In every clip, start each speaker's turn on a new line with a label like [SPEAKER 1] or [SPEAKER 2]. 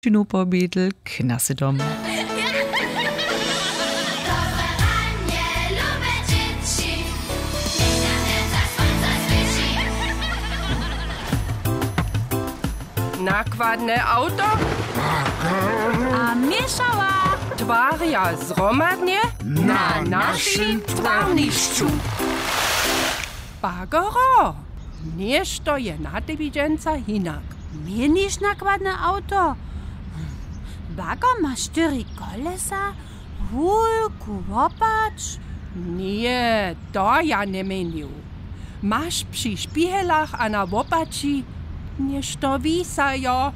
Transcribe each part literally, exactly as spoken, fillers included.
[SPEAKER 1] Činu pobídl k nasi dom.
[SPEAKER 2] Nakładne auto?
[SPEAKER 3] A mieszała
[SPEAKER 2] Twarja zromadnie na naszym twarniszczu. Bagoro, nież to je na tywidzienca inak.
[SPEAKER 3] mienisz nakładne auto. Bagor ma cztery kolesa, wulku, łopacz.
[SPEAKER 2] Nie, to ja nie menił. Masz przy szpichelach a na łopaci nież to wisajo.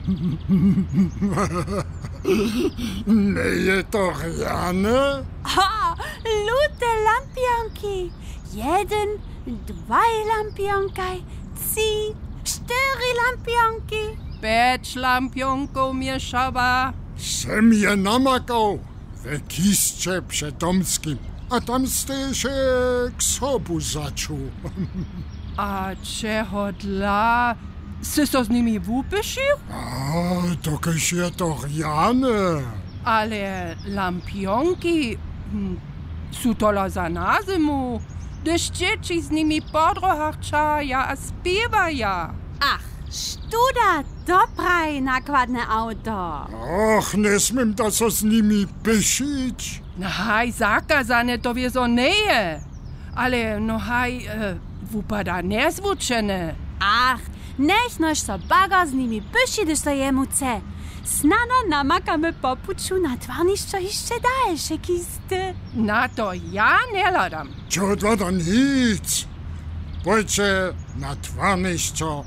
[SPEAKER 4] Nie je to rjane?
[SPEAKER 3] Ha, lute lampionki. Jeden, dwaj lampionkaj, trzy, cztery lampionki.
[SPEAKER 2] Pięć lampionków mieszała.
[SPEAKER 4] Sem je namakał we kisce przetomskim, a tam ste się k sobu zaczął.
[SPEAKER 2] A czego dla? Sy so z nimi wupyszył?
[SPEAKER 4] A, tokeż je to rjane.
[SPEAKER 2] Ale lampionki hm, są tola za na zimu, gdyż dzieci z nimi po drogach czaja a śpiewaja.
[SPEAKER 3] Ach, studa, dobraj nakładne auto.
[SPEAKER 4] Och, nie smiem da so z nimi pyszyć.
[SPEAKER 2] No haj, zakazane to wiezo nie. Ale no haj, e, wupada nezvučene.
[SPEAKER 3] Ach, nech nož so Bagor z nimi pyši, gdyż to jemu chce. Snano namakamy popuczu na twarniszczo jeszcze dalsze kisty.
[SPEAKER 2] Na to ja nie ladam.
[SPEAKER 4] Čo to da nic. Pojdźcie na twarniszczo.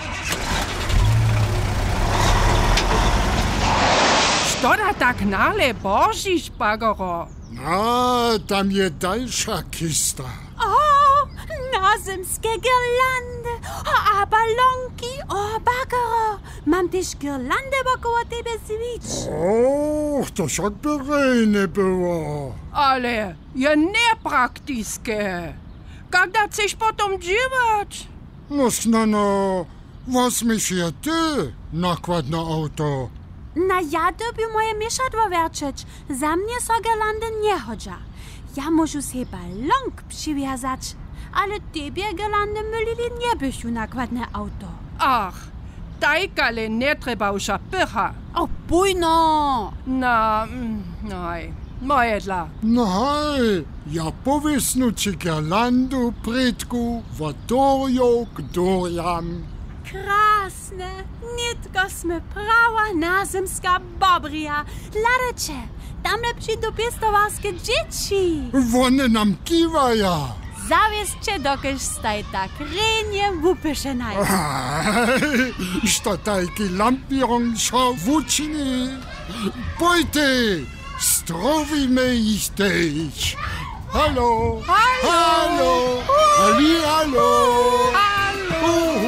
[SPEAKER 2] Što da tak nale božiš, Bagoro?
[SPEAKER 4] A, tam je dalsza kista.
[SPEAKER 3] O, nazemskie girlandy, o, a balonki, o, Bagoro. Mam też girlandę wokoło tebe zwić.
[SPEAKER 4] Och, to jakby rejne było.
[SPEAKER 2] Ale je nepraktiske. Когда chceš potom dziwać?
[SPEAKER 4] No snano, возьмешь je ty nakład na auto.
[SPEAKER 3] Na ja dobiu moje mieszadło werczyć. Za mnie so girlandy nie chodza. Ja możu se balonk przywiązać, ale tebie girlandy mylili nie bysiu nakładne auto.
[SPEAKER 2] Ach, tajkale ne treba uša pycha.
[SPEAKER 3] O, bujno!
[SPEAKER 2] Na, mm, naj, moje dla.
[SPEAKER 4] No hej, ja powiesnu ci girlandu prytku wodorio k duriam.
[SPEAKER 3] Krasne, nitko sme prawa nazemska bobria. Ladecze, tam lepši do piestowarskie dzieci.
[SPEAKER 4] One nam kiwaja.
[SPEAKER 3] Zawiescie dokeż staj tak renie wupyszynaj.
[SPEAKER 4] Aj, što tajki lampion šo vučini. Pojte, strovíme ich teď. Halo,
[SPEAKER 2] Halo.
[SPEAKER 4] halo, hali, halo.